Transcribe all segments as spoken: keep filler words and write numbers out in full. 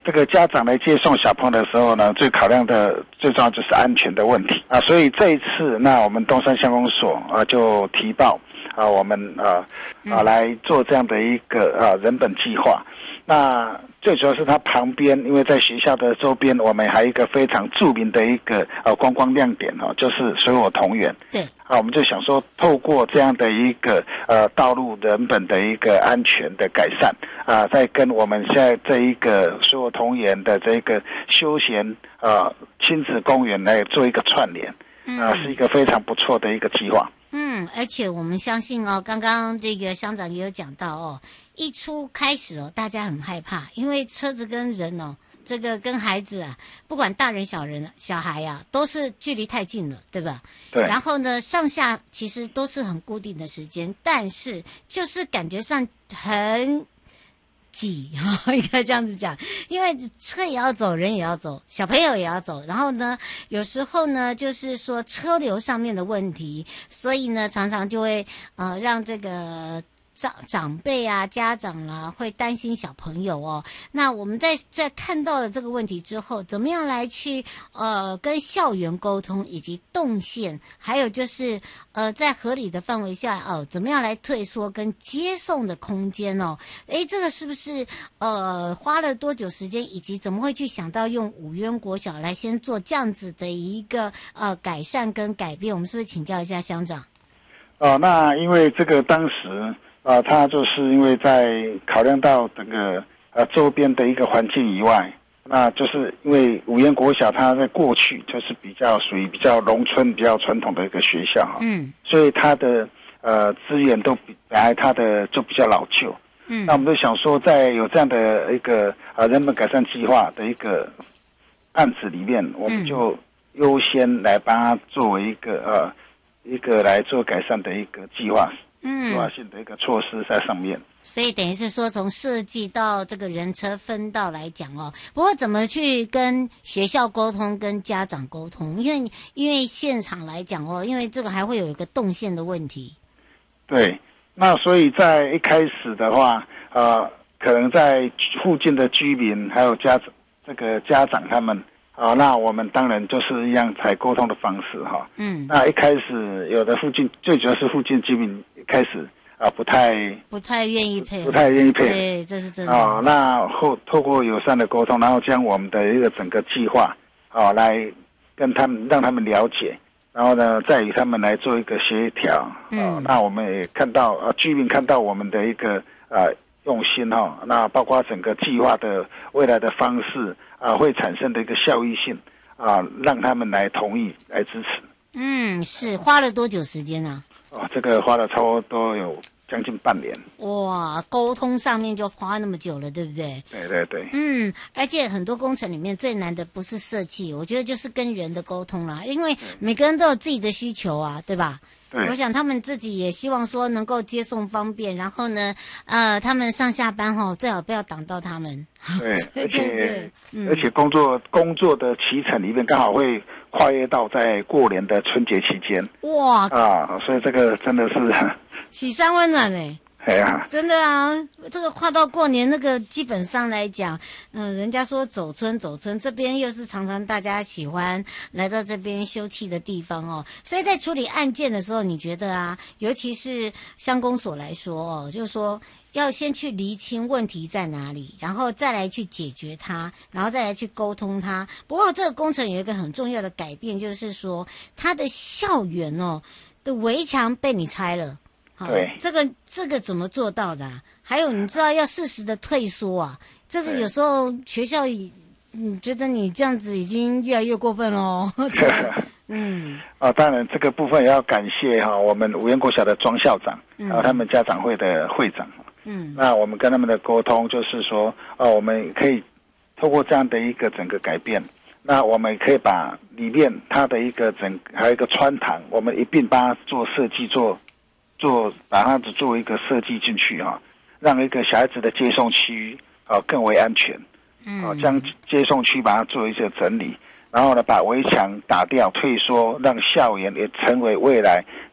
这个家长来接送小朋友的时候呢，最考量的最重要就是安全的问题啊。所以这一次，那我们东山乡公所啊就提报啊，我们啊啊来做这样的一个啊人本计划。那最主要是它旁边，因为在学校的周边，我们还有一个非常著名的一个呃观光亮点哦，就是水火同源。 对。 啊，我们就想说，透过这样的一个呃道路人本的一个安全的改善啊，再跟我们现在这一个水火同源的这个休闲呃亲子公园来做一个串联，啊，是一个非常不错的一个计划。 嗯，而且我们相信哦，刚刚这个乡长也有讲到哦，一出开始哦，大家很害怕，因为车子跟人哦。这个跟孩子啊，不管大人小人小孩啊，都是距离太近了，对吧？ 对。 然后呢，上下其实都是很固定的时间，但是就是感觉上很挤，应该这样子讲，因为车也要走，人也要走，小朋友也要走。然后呢，有时候呢，就是说车流上面的问题，所以呢，常常就会呃让这个。长长辈啊，家长啦、啊，会担心小朋友哦。那我们在在看到了这个问题之后，怎么样来去呃跟校园沟通，以及动线，还有就是呃在合理的范围下哦，怎么样来退缩跟接送的空间哦？诶，这个是不是呃花了多久时间，以及怎么会去想到用五渊国小来先做这样子的一个呃改善跟改变？我们是不是请教一下乡长？ 哦，那因为这个当时。啊，他就是因为在考量到整个呃周边的一个环境以外，那就是因为五渊国小它在过去就是比较属于比较农村、比较传统的一个学校哈，嗯，所以它的呃资源都比本来它的就比较老旧，嗯，那我们就想说，在有这样的一个呃人本改善计划的一个案子里面，我们就优先来帮它作为一个呃一个来做改善的一个计划。计划性的一个措施在上面， 所以等于是说从设计到这个人车分道来讲哦。不过怎么去跟学校沟通、跟家长沟通？因为因为现场来讲哦，因为这个还会有一个动线的问题。 对，那所以在一开始的话，呃，可能在附近的居民还有家长这个家长他们。啊，那我们当然就是一样采沟通的方式哈。嗯，那一开始有的附近最主要是附近居民一开始啊不太不太愿意配合， 不太愿意配合， 对，这是真的。 啊，那后透过友善的沟通，然后将我们的一个整个计划啊来跟他们让他们了解，然后呢再与他们来做一个协调。嗯，啊，那我们也看到啊居民看到我们的一个呃用心哈、哦，那包括整个计划的未来的方式。啊，会产生的一个效益性啊，让他们来同意来支持。 嗯，是花了多久时间呢、 啊？哦，这个花了差不多有将近半年。 哇，沟通上面就花那么久了，对不对？ 对对对。 嗯，而且很多工程里面最难的不是设计，我觉得就是跟人的沟通啦，因为每个人都有自己的需求啊，对吧？ 对， 我想他们自己也希望说能够接送方便，然后呢，呃，他们上下班哈、哦，最好不要挡到他们。 对，而且、嗯、而且工作工作的期程里面刚好会跨越到在过年的春节期间。 哇啊，所以这个真的是喜三温暖嘞。 哎呀， 真的啊，这个跨到过年那个基本上来讲，嗯、呃，人家说走村走村，这边又是常常大家喜欢来到这边休憩的地方哦，所以在处理案件的时候，你觉得啊，尤其是乡公所来说哦，就是说要先去厘清问题在哪里，然后再来去解决它，然后再来去沟通它。不过这个工程有一个很重要的改变，就是说它的校园哦的围墙被你拆了。 对， 这个这个怎么做到的、啊？还有你知道要适时的退缩啊，这个有时候学校，你觉得你这样子已经越来越过分喽。嗯， 啊，当然这个部分也要感谢哈我们五渊国小的庄校长，还有他们家长会的会长。嗯，那我们跟他们的沟通就是说，啊，我们可以透过这样的一个整个改变，那我们可以把里面它的一个整还有一个穿堂，我们一并帮它做设计做。做把它作为一个设计进去哈、啊，让一个小孩子的接送区啊更为安全，嗯，啊将接送区把它做一些整理，然后呢把围墙打掉退缩，让校园也成为未来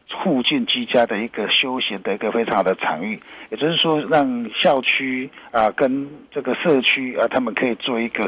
附近居家的一个休闲的一个非常好的场域，也就是说让校区啊跟这个社区啊他们可以做一个